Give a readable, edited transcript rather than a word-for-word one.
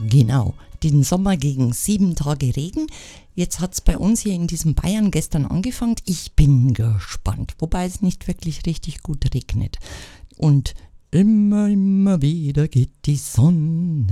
Genau, den Sommer gegen 7 Tage Regen. Jetzt hat es bei uns hier in diesem Bayern gestern angefangen. Ich bin gespannt, wobei es nicht wirklich richtig gut regnet. Und immer wieder geht die Sonne